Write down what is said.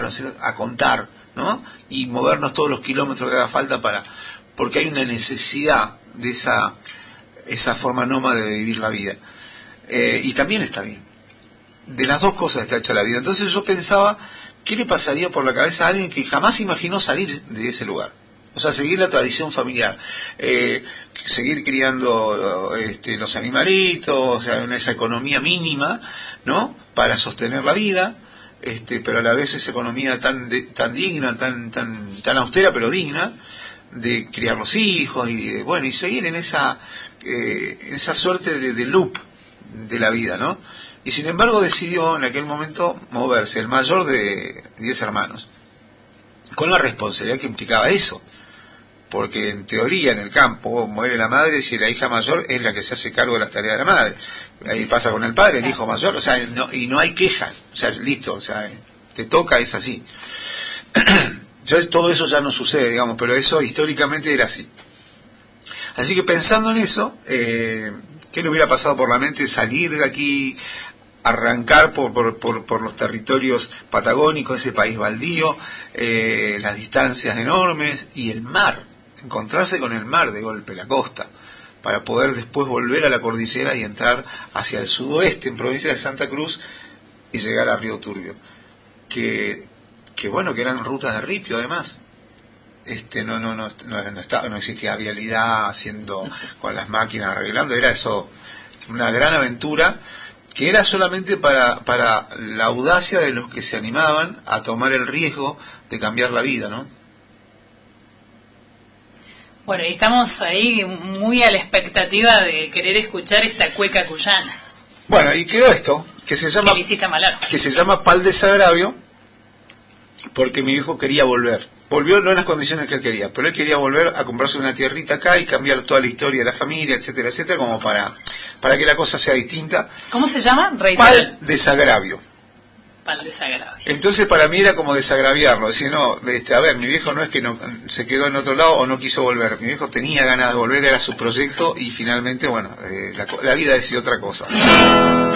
ponernos a contar, ¿no? Y movernos todos los kilómetros que haga falta porque hay una necesidad de esa forma nómada de vivir la vida. Y también está bien. De las dos cosas está hecha la vida. Entonces yo pensaba, ¿qué le pasaría por la cabeza a alguien que jamás imaginó salir de ese lugar? O sea, seguir la tradición familiar, seguir criando los animalitos, o sea, esa economía mínima, ¿no? Para sostener la vida, pero a la vez esa economía tan digna, tan austera, pero digna, de criar los hijos y seguir en esa suerte de loop de la vida, ¿no? Y sin embargo decidió en aquel momento moverse, el mayor de 10 hermanos, con la responsabilidad que implicaba eso, porque en teoría en el campo muere la madre y la hija mayor es la que se hace cargo de las tareas de la madre. Ahí pasa con el padre, el hijo mayor, o sea, no hay queja, o sea, listo, o sea, te toca, es así. Todo eso ya no sucede, digamos, pero eso históricamente era así. Así que pensando en eso, ¿qué le hubiera pasado por la mente salir de aquí, arrancar por los territorios patagónicos, ese país baldío, las distancias enormes y el mar, encontrarse con el mar de golpe, la costa, para poder después volver a la cordillera y entrar hacia el sudoeste, en provincia de Santa Cruz, y llegar a Río Turbio, que eran rutas de ripio además. No existía vialidad haciendo con las máquinas arreglando, era eso, una gran aventura que era solamente para la audacia de los que se animaban a tomar el riesgo de cambiar la vida, ¿no? Bueno, y estamos ahí muy a la expectativa de querer escuchar esta cueca cuyana. Bueno, y quedó esto, que se llama Pal Desagravio, porque mi viejo quería volver. Volvió no en las condiciones que él quería, pero él quería volver a comprarse una tierrita acá y cambiar toda la historia de la familia, etcétera, etcétera, como para que la cosa sea distinta. ¿Cómo se llama? Pal Desagravio. Pal Desagravio. Entonces para mí era como desagraviarlo, decir, no, a ver, mi viejo no es que no se quedó en otro lado o no quiso volver, mi viejo tenía ganas de volver, era su proyecto y finalmente, la vida decidió otra cosa.